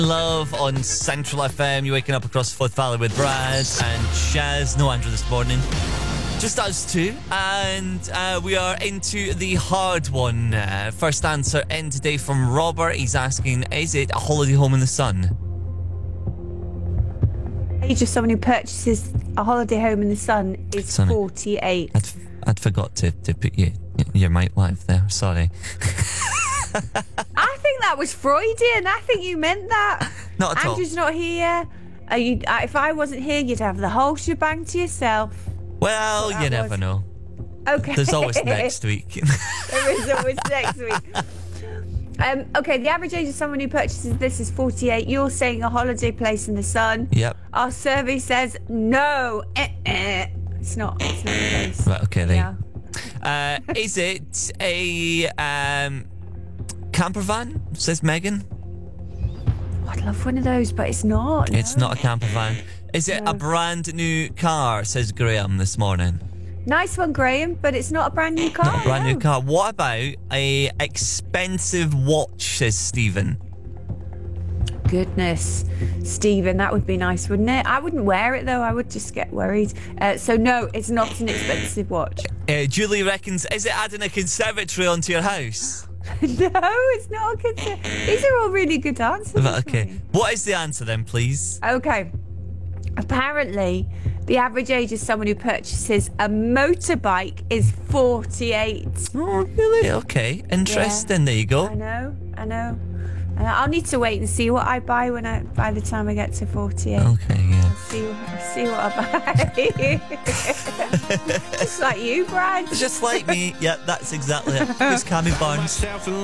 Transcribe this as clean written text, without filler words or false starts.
Love on Central FM. You're waking up across Forth Valley with Brad and Shaz. No Andrew this morning. Just us two. And we are into the hard one. First answer in today from Robert. He's asking, is it a holiday home in the sun? Age of someone who purchases a holiday home in the sun is Sunny. 48. I'd forgot to put your mic live there. Sorry. I think that was Freudian. I think you meant that. Not at all. Andrew's not here. If I wasn't here, you'd have the whole shebang to yourself. Well, you never know. Okay. There's always next week. There is always next week. Okay, the average age of someone who purchases this is 48. You're saying a holiday place in the sun. Yep. Our survey says no. It's not the case. Right, okay, then. Yeah. Is it a camper van? Says Megan. Oh, I'd love one of those, but it's not. No. It's not a camper van. Is it a brand new car? Says Graham this morning. Nice one, Graham, but it's not a brand new car. Not a brand new car. What about a expensive watch? Says Stephen. Goodness, Stephen, that would be nice, wouldn't it? I wouldn't wear it though. I would just get worried. So no, it's not an expensive watch. Julie reckons, is it adding a conservatory onto your house? No, it's not a good. These are all really good answers. Okay. What is the answer then, please? Okay. Apparently, the average age of someone who purchases a motorbike is 48. Oh, really? Okay. Interesting. Yeah. There you go. I know. I'll need to wait and see what I buy by the time I get to 48. Okay, yeah. I'll see what I buy. Just like you, Brad. Just like me. Yeah, that's exactly it. Who's Cammy Barnes?